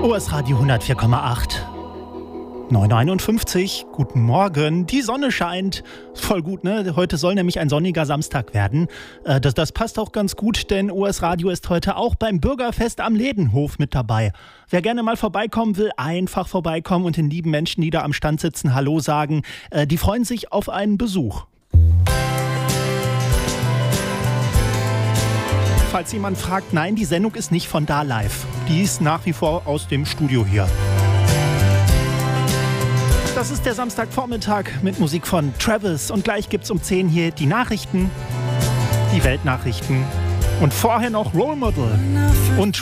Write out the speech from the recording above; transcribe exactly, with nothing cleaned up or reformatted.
O S Radio hundertvier Komma acht. neun Uhr einundfünfzig, guten Morgen, die Sonne scheint, voll gut, ne? Heute soll nämlich ein sonniger Samstag werden. Äh, das, das passt auch ganz gut, denn O S Radio ist heute auch beim Bürgerfest am Ledenhof mit dabei. Wer gerne mal vorbeikommen will, einfach vorbeikommen und den lieben Menschen, die da am Stand sitzen, Hallo sagen. Äh, die freuen sich auf einen Besuch. Falls jemand fragt, nein, die Sendung ist nicht von da live. Die ist nach wie vor aus dem Studio hier. Das ist der Samstagvormittag mit Musik von Travis. Und gleich gibt's um zehn hier die Nachrichten, die Weltnachrichten. Und vorher noch Role Model und